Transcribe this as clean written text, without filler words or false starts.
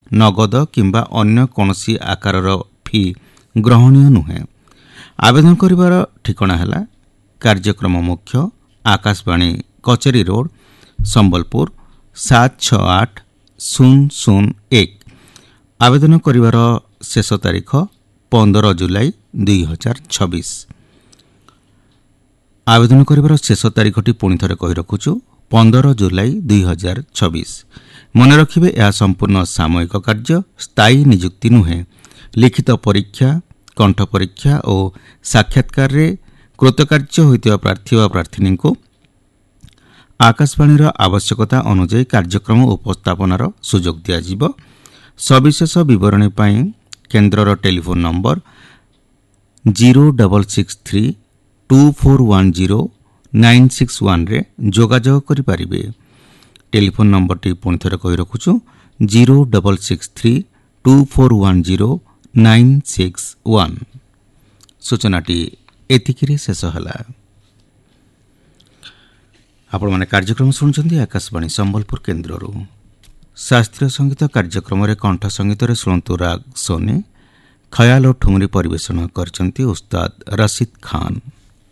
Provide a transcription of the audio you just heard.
ନଗଦ କିମ୍ବା ଅନ୍ୟ କୌଣସି ଆକାରର ଫି ଗ୍ରହଣୀୟ ନୁହେଁ। ଆବେଦନ କରିବାର ଠିକଣା ହେଲା କାର୍ଯ୍ୟକ୍ରମ ମୁଖ୍ୟ ଆକାଶବାଣୀ କଚେରୀ ରୋଡ ସମ୍ବଲପୁର 768001। ଆବେଦନ କରିବାର ଶେଷ ତାରିଖ 15 ଜୁଲାଇ 2026। ଆବେଦନ କରିବାର ଶେଷ ତାରିଖଟି ପୁଣି ଥରେ କହି ରଖୁଛୁ 15 ଜୁଲାଇ 2026। ମନେ ରଖିବେ, ଏହା ସମ୍ପୂର୍ଣ୍ଣ ସାମୟିକ କାର୍ଯ୍ୟ, ସ୍ଥାୟୀ ନିଯୁକ୍ତି ନୁହେଁ। ଲିଖିତ ପରୀକ୍ଷା, କଣ୍ଠ ପରୀକ୍ଷା ଓ ସାକ୍ଷାତକାରରେ କୃତକାର୍ଯ୍ୟ ହୋଇଥିବା ପ୍ରାର୍ଥୀ ବା ପ୍ରାର୍ଥିନୀଙ୍କୁ ଆକାଶବାଣୀର ଆବଶ୍ୟକତା ଅନୁଯାୟୀ କାର୍ଯ୍ୟକ୍ରମ ଉପସ୍ଥାପନାର ସୁଯୋଗ ଦିଆଯିବ। ସବିଶେଷ ବିବରଣୀ ପାଇଁ କେନ୍ଦ୍ରର ଟେଲିଫୋନ୍ ନମ୍ବର 066324109661ରେ ଯୋଗାଯୋଗ କରିପାରିବେ। ଟେଲିଫୋନ୍ ନମ୍ବରଟି ପୁଣି ଥରେ କହି ରଖୁଛୁ 066324109661। ସୂଚନାଟି ଏତିକିରେ ଶେଷ ହେଲା। ଆପଣମାନେ କାର୍ଯ୍ୟକ୍ରମ ଶୁଣୁଛନ୍ତି ଆକାଶବାଣୀ ସମ୍ବଲପୁର କେନ୍ଦ୍ରରୁ। ଶାସ୍ତ୍ରୀୟ ସଙ୍ଗୀତ କାର୍ଯ୍ୟକ୍ରମରେ କଣ୍ଠ ସଙ୍ଗୀତରେ ଶୁଣନ୍ତୁ ରାଗ ସୋନେ, ଖୟାଲ ଓ ଠୁମରି ପରିବେଷଣ କରିଛନ୍ତି ଉସ୍ତାଦ ରସିଦ ଖାନ।